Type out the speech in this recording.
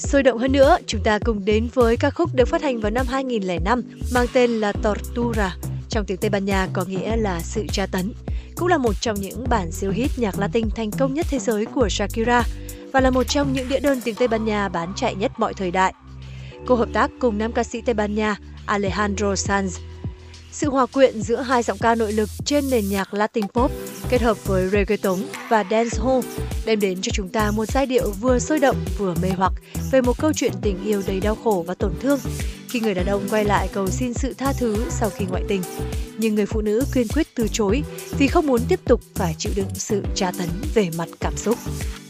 Sôi động hơn nữa, chúng ta cùng đến với ca khúc được phát hành vào năm 2005 mang tên là Tortura, trong tiếng Tây Ban Nha có nghĩa là sự tra tấn. Cũng là một trong những bản siêu hit nhạc Latin thành công nhất thế giới của Shakira và là một trong những đĩa đơn tiếng Tây Ban Nha bán chạy nhất mọi thời đại. Cô hợp tác cùng nam ca sĩ Tây Ban Nha Alejandro Sanz. Sự hòa quyện giữa hai giọng ca nội lực trên nền nhạc Latin pop kết hợp với reggaeton và dancehall đem đến cho chúng ta một giai điệu vừa sôi động vừa mê hoặc về một câu chuyện tình yêu đầy đau khổ và tổn thương khi người đàn ông quay lại cầu xin sự tha thứ sau khi ngoại tình. Nhưng người phụ nữ kiên quyết từ chối vì không muốn tiếp tục phải chịu đựng sự tra tấn về mặt cảm xúc.